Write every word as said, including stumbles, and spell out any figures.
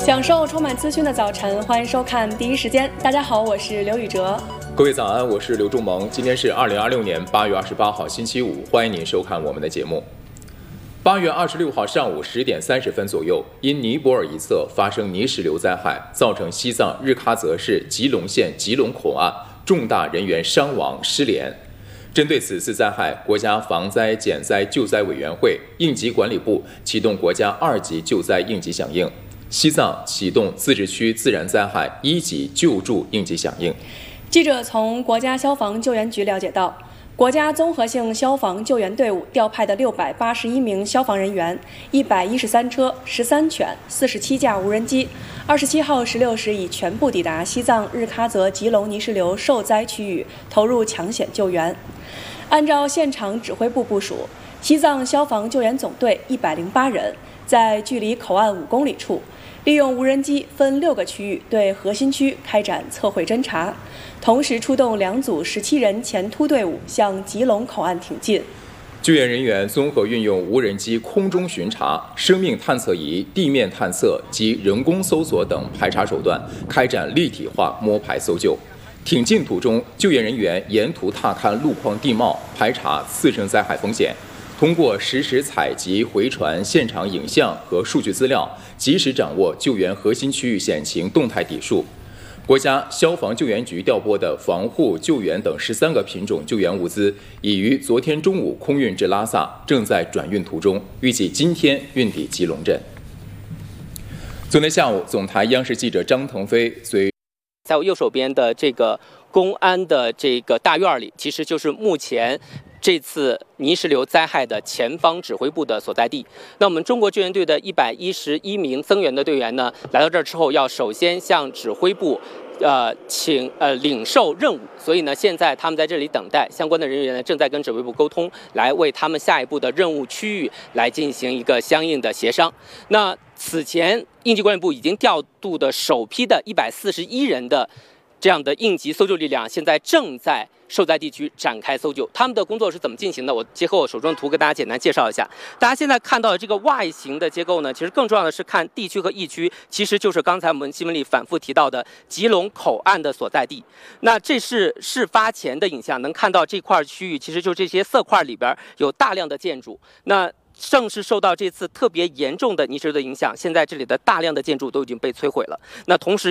享受充满资讯的早晨，欢迎收看第一时间。大家好，我是刘宇哲。 各位早安，我是刘仲萌。今天是二零二六年八月二十八号星期五，欢迎您收看我们的节目。八月二十六号上午十点三十分左右，因尼泊尔一侧发生泥石流灾害，造成西藏日喀则市吉隆县吉隆口岸重大人员伤亡失联。针对此次灾害，国家防灾减灾救灾委员会、应急管理部启动国家二级救灾应急响应，西藏启动自治区自然灾害一级救助应急响应。 记者从国家消防救援局了解到，国家综合性消防救援队伍调派的六百八十一名消防人员、一百一十三车、十三犬、四十七架无人机，二十七号十六时已全部抵达西藏日喀则吉隆泥石流受灾区域，投入抢险救援。按照现场指挥部部署，西藏消防救援总队一百零八人在距离口岸五公里处，利用无人机分六个区域对核心区开展测绘侦察，同时出动两组十七人前突队伍向吉隆口岸挺进。 救援人员综合运用无人机空中巡查、生命探测仪地面探测及人工搜索等排查手段，开展立体化摸排搜救。挺进途中，救援人员沿途踏勘路况地貌，排查次生灾害风险。通过实时采集、回传现场影像和数据资料，及时掌握救援核心区域险情动态底数。国家消防救援局调拨的防护、救援等十三个品种救援物资，已于昨天中午空运至拉萨，正在转运途中，预计今天运抵吉隆镇。昨天下午，总台央视记者张腾飞随在我右手边的这个公安的这个大院里，其实就是目前这次泥石流灾害的前方指挥部的所在地。那我们中国救援队的一百一十一名增援的队员呢，来到这儿之后，要首先向指挥部，呃，请呃领受任务。所以呢，现在他们在这里等待，相关的人员呢正在跟指挥部沟通，来为他们下一步的任务区域来进行一个相应的协商。那此前，应急管理部已经调度的首批的一百四十一人的这样的应急搜救力量，现在正在受灾地区展开搜救。他们的工作是怎么进行的？我结合我手中的图给大家简单介绍一下。大家现在看到的这个 Y 型的结构呢，其实更重要的是看地区和疫区，其实就是刚才我们新闻里反复提到的吉隆口岸的所在地。那这是事发前的影像，能看到这块区域，其实就这些色块里边有大量的建筑。那正是受到这次特别严重的泥石流的影响，现在这里的大量的建筑都已经被摧毁了。那同时